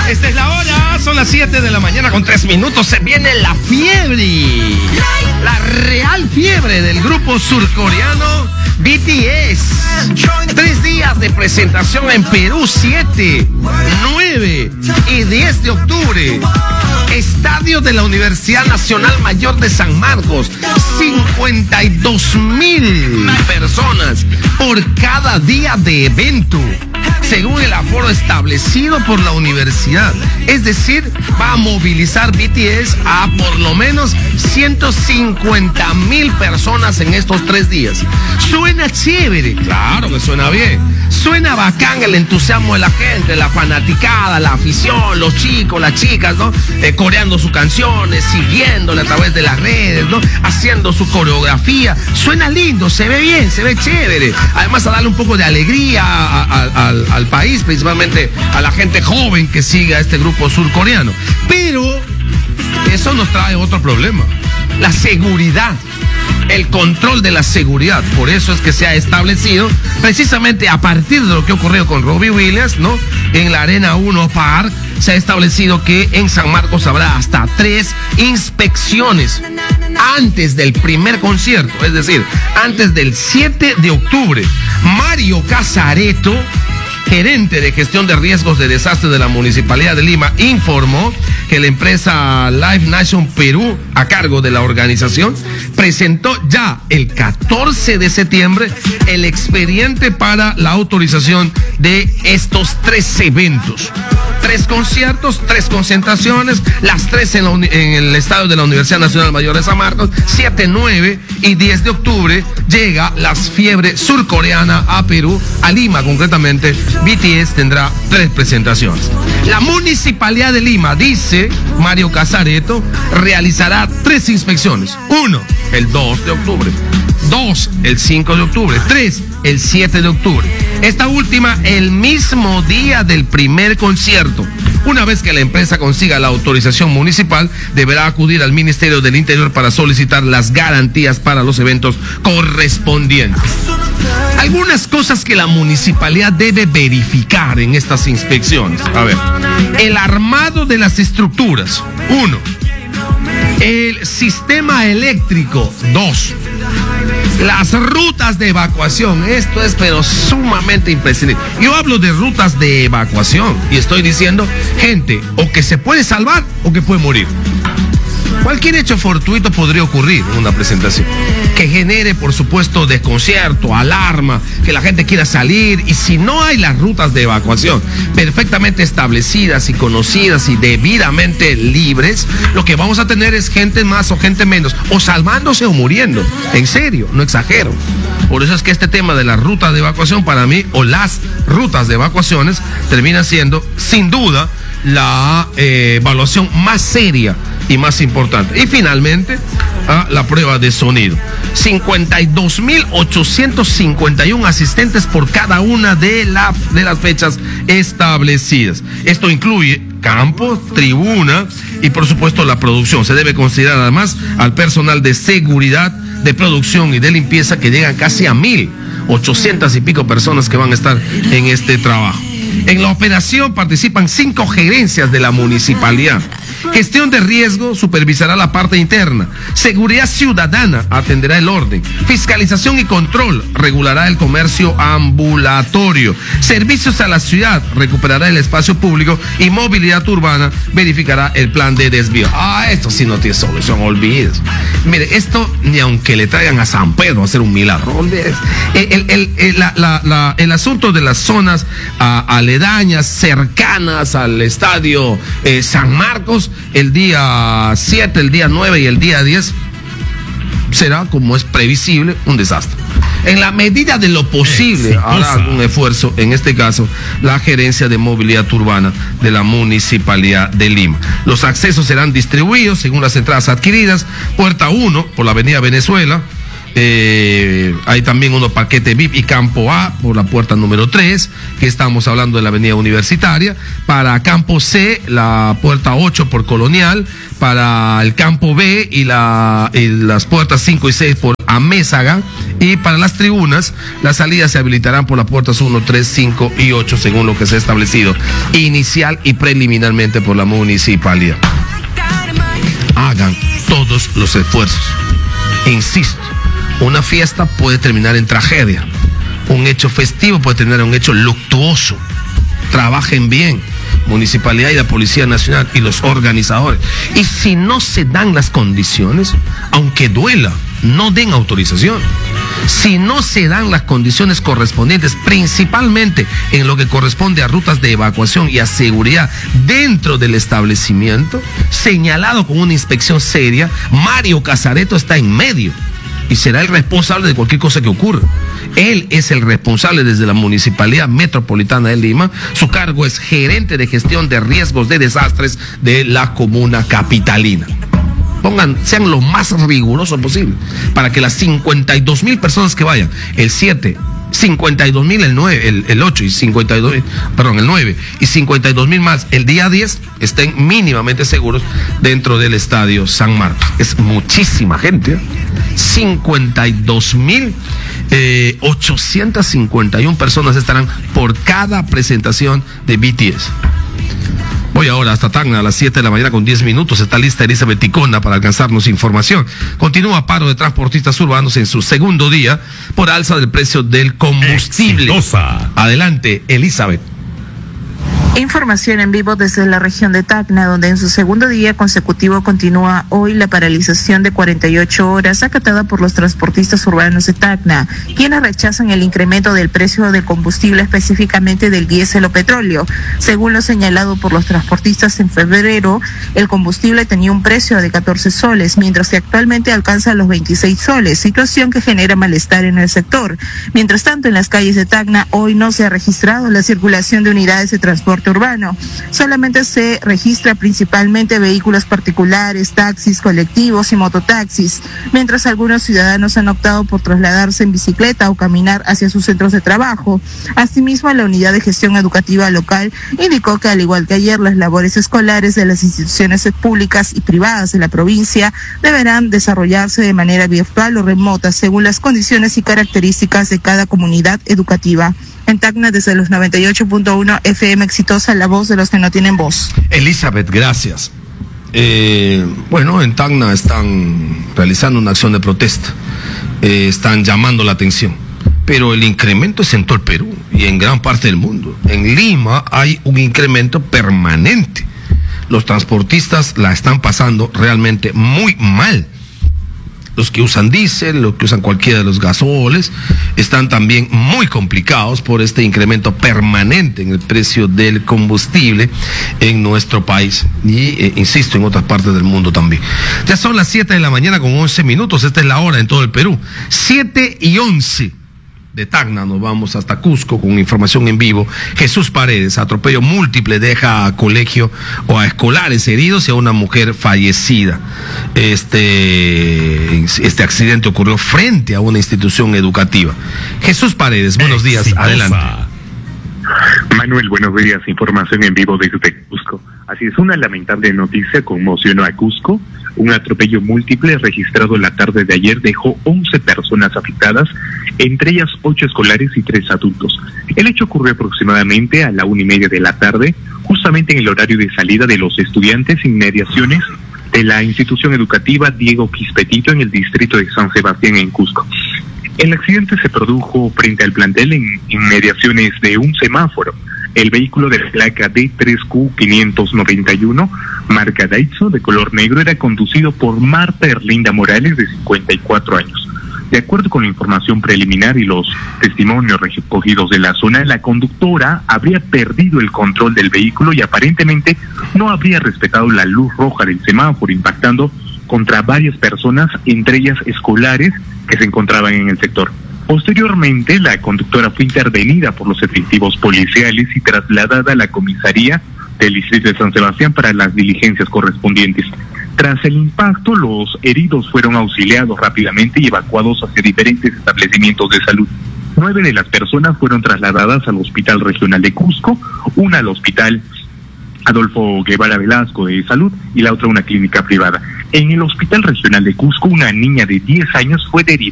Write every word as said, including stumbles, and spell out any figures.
Esta es la hora, son las siete de la mañana con tres minutos. Se viene la fiebre, la real fiebre del grupo surcoreano B T S. Tres días de presentación en Perú, siete, nueve y diez de octubre. Estadio de la Universidad Nacional Mayor de San Marcos, cincuenta y dos mil personas por cada día de evento, según el aforo establecido por la universidad. Es decir, va a movilizar B T S a por lo menos ciento cincuenta mil personas en estos tres días. Suena chévere, claro que suena bien. Suena bacán el entusiasmo de la gente, la fanaticada, la afición, los chicos, las chicas, ¿no? Eh, coreando sus canciones, siguiéndole a través de las redes, ¿no? Haciendo su coreografía. Suena lindo, se ve bien, se ve chévere. Además, a darle un poco de alegría a, a, a, al, al país, principalmente a la gente joven que sigue a este grupo surcoreano. Pero eso nos trae otro problema: la seguridad. El control de la seguridad. Por eso es que se ha establecido, precisamente a partir de lo que ocurrió con Robbie Williams, ¿no? En la Arena uno Park, se ha establecido que en San Marcos habrá hasta tres inspecciones antes del primer concierto, es decir, antes del siete de octubre. Mario Casareto, gerente de gestión de riesgos de desastre de la Municipalidad de Lima, informó que la empresa Live Nation Perú, a cargo de la organización, presentó ya el catorce de septiembre el expediente para la autorización de estos tres eventos. Tres conciertos, tres concentraciones, las tres en, la, en el estadio de la Universidad Nacional Mayor de San Marcos, siete, nueve y diez de octubre llega la fiebre surcoreana a Perú, a Lima concretamente. B T S tendrá tres presentaciones. La Municipalidad de Lima, dice Mario Casareto, realizará tres inspecciones. Uno, el dos de octubre. Dos, el cinco de octubre. Tres, el siete de octubre. Esta última, el mismo día del primer concierto. Una vez que la empresa consiga la autorización municipal, deberá acudir al Ministerio del Interior para solicitar las garantías para los eventos correspondientes. Algunas cosas que la municipalidad debe verificar en estas inspecciones. A ver, el armado de las estructuras. Uno, el sistema eléctrico. Dos, las rutas de evacuación. Esto es pero sumamente imprescindible. Yo hablo de rutas de evacuación y estoy diciendo gente o que se puede salvar o que puede morir. Cualquier hecho fortuito podría ocurrir en una presentación que genere, por supuesto, desconcierto, alarma, que la gente quiera salir. Y si no hay las rutas de evacuación perfectamente establecidas y conocidas y debidamente libres, lo que vamos a tener es gente más o gente menos, o salvándose o muriendo. En serio, no exagero. Por eso es que este tema de la ruta de evacuación, para mí, o las rutas de evacuaciones, termina siendo, sin duda, la eh, evaluación más seria y más importante. Y finalmente, ah, la prueba de sonido. cincuenta y dos mil ochocientos cincuenta y uno asistentes por cada una de, la, de las fechas establecidas. Esto incluye campo, tribuna y por supuesto la producción. Se debe considerar además al personal de seguridad, de producción y de limpieza, que llegan casi a mil ochocientas y pico personas que van a estar en este trabajo. En la operación participan cinco gerencias de la municipalidad. Gestión de riesgo supervisará la parte interna. Seguridad ciudadana atenderá el orden. Fiscalización y control regulará el comercio ambulatorio. Servicios a la ciudad recuperará el espacio público. Y movilidad urbana verificará el plan de desvío. Ah, esto sí no tiene solución, olvides. Mire, esto ni aunque le traigan a San Pedro a hacer un milagro, olvides. El, el, el, el, la, la, la, el asunto de las zonas a, aledañas, cercanas al estadio eh, San Marcos, el día siete, el día nueve y el día diez será, como es previsible, un desastre. En la medida de lo posible, Exitosa. hará algún esfuerzo, en este caso, la Gerencia de Movilidad Urbana de la Municipalidad de Lima. Los accesos serán distribuidos según las entradas adquiridas. Puerta uno, por la Avenida Venezuela, Eh, hay también unos paquetes V I P y Campo A por la puerta número tres, que estamos hablando de la avenida Universitaria. Para Campo C, la puerta ocho por Colonial. Para el Campo B y, la, y las puertas cinco y seis por Amézaga. Y para las tribunas, las salidas se habilitarán por las puertas uno, tres, cinco y ocho, según lo que se ha establecido inicial y preliminarmente por la municipalidad. Hagan todos los esfuerzos. Insisto, una fiesta puede terminar en tragedia. Un hecho festivo puede terminar en un hecho luctuoso. Trabajen bien, Municipalidad y la Policía Nacional y los organizadores. Y si no se dan las condiciones, aunque duela, no den autorización. Si no se dan las condiciones correspondientes, principalmente en lo que corresponde a rutas de evacuación y a seguridad dentro del establecimiento, señalado con una inspección seria, Mario Casareto está en medio y será el responsable de cualquier cosa que ocurra. Él es el responsable desde la Municipalidad Metropolitana de Lima. Su cargo es gerente de gestión de riesgos de desastres de la comuna capitalina. Pongan, sean lo más rigurosos posible para que las cincuenta y dos mil personas que vayan, el siete, cincuenta y dos mil el nueve, el, el ocho y cincuenta y dos, perdón, el nueve y cincuenta y dos mil más el día diez estén mínimamente seguros dentro del Estadio San Marcos. Es muchísima gente, ¿eh? cincuenta y dos mil ochocientas cincuenta y una personas estarán por cada presentación de B T S. Voy ahora hasta Tacna a las siete de la mañana con diez minutos. Está lista Elizabeth Ticona para alcanzarnos información. Continúa paro de transportistas urbanos en su segundo día por alza del precio del combustible. Exitosa. Adelante, Elizabeth. Información en vivo desde la región de Tacna, donde en su segundo día consecutivo continúa hoy la paralización de cuarenta y ocho horas acatada por los transportistas urbanos de Tacna, quienes rechazan el incremento del precio del combustible, específicamente del diésel o petróleo. Según lo señalado por los transportistas en febrero, el combustible tenía un precio de catorce soles, mientras que actualmente alcanza los veintiséis soles, situación que genera malestar en el sector. Mientras tanto, en las calles de Tacna hoy no se ha registrado la circulación de unidades de transporte urbano. Solamente se registra principalmente vehículos particulares, taxis, colectivos y mototaxis, mientras algunos ciudadanos han optado por trasladarse en bicicleta o caminar hacia sus centros de trabajo. Asimismo, la unidad de gestión educativa local indicó que, al igual que ayer, las labores escolares de las instituciones públicas y privadas de la provincia deberán desarrollarse de manera virtual o remota, según las condiciones y características de cada comunidad educativa. En Tacna, desde los noventa y ocho punto uno F M Exitosa, la voz de los que no tienen voz. Elizabeth, gracias. Eh, bueno, en Tacna están realizando una acción de protesta, eh, están llamando la atención, pero el incremento es en todo el Perú y en gran parte del mundo. En Lima hay un incremento permanente. Los transportistas la están pasando realmente muy mal. Los que usan diésel, los que usan cualquiera de los gasoles, están también muy complicados por este incremento permanente en el precio del combustible en nuestro país. Y, eh, insisto, en otras partes del mundo también. Ya son las siete de la mañana con once minutos. Esta es la hora en todo el Perú. siete y once. De Tacna nos vamos hasta Cusco con información en vivo. Jesús Paredes, atropello múltiple deja a colegio o a escolares heridos y a una mujer fallecida. Este, este accidente ocurrió frente a una institución educativa. Jesús Paredes, buenos días, Exitosa. Adelante. Manuel, buenos días, información en vivo desde Cusco. Así es, una lamentable noticia conmocionó a Cusco. Un atropello múltiple registrado la tarde de ayer dejó once personas afectadas, entre ellas ocho escolares y tres adultos. El hecho ocurrió aproximadamente a la una y media de la tarde, justamente en el horario de salida de los estudiantes inmediaciones de la institución educativa Diego Quispetito en el distrito de San Sebastián en Cusco. El accidente se produjo frente al plantel en inmediaciones de un semáforo. El vehículo de placa D tres Q quinientos noventa y uno, marca Daihatsu, de color negro, era conducido por Marta Erlinda Morales, de cincuenta y cuatro años. De acuerdo con la información preliminar y los testimonios recogidos de la zona, la conductora habría perdido el control del vehículo y aparentemente no habría respetado la luz roja del semáforo, impactando contra varias personas, entre ellas escolares que se encontraban en el sector. Posteriormente, la conductora fue intervenida por los efectivos policiales y trasladada a la comisaría del distrito de San Sebastián para las diligencias correspondientes. Tras el impacto, los heridos fueron auxiliados rápidamente y evacuados hacia diferentes establecimientos de salud. Nueve de las personas fueron trasladadas al Hospital Regional de Cusco, una al Hospital Adolfo Guevara Velasco de Salud y la otra a una clínica privada. En el Hospital Regional de Cusco, una niña de diez años fue derivada